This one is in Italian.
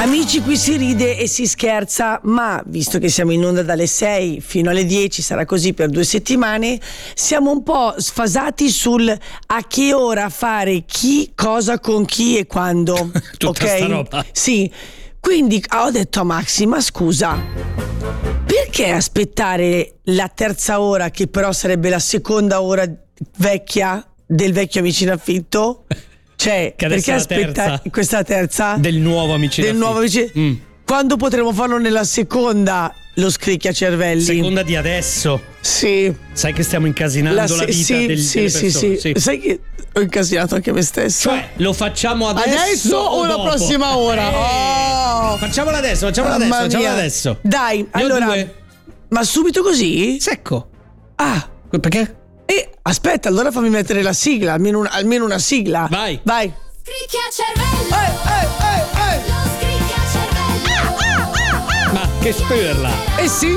Amici, qui si ride e si scherza, ma visto che siamo in onda dalle 6 fino alle 10, sarà così per 2 settimane, siamo un po' sfasati sul a che ora fare chi, cosa, con chi e quando. Tutta sta roba. Sì, quindi ho detto a Maxi, ma scusa, perché aspettare la terza ora, che però sarebbe la seconda ora vecchia del vecchio Amici in Affitto? Cioè, che adesso perché aspettare questa terza del nuovo Amici in Affitto? Quando potremo farlo nella seconda, lo scricchiacervelli? Seconda di adesso. Sì. Sai che stiamo incasinando la vita delle persone. Sì. Sai che ho incasinato anche me stesso. Cioè, lo facciamo adesso o la dopo? prossima ora? Facciamola adesso. Dai, allora. 2. Ma subito così? Secco. Ah, perché? Aspetta, allora fammi mettere la sigla, almeno una sigla. Vai. Scricchiacervelli. Ehi. Lo scricchiacervelli. Ma che spirla. Eh sì.